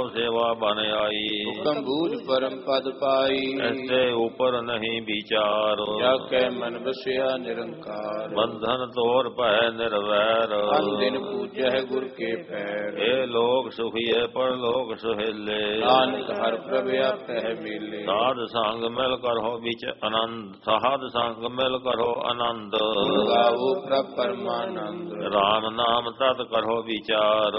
सेवा बन आई। हुक्म बूझ परम पद पाई। ऐसे ऊपर नहीं विचार। जाके मन बसिया निरंकार। बंधन तोड़ पह निर्वैर। अन दिन पूजह गुर के पैर। हे लोग सुखिए पर लोग सुहेले। नानक हर प्रभया पह मिले। साध संग मिल करो बिच आनंद। साध संग मिल करो आनंद। गाओ प्रभ परमानंद। राम नाम तत् करो विचार।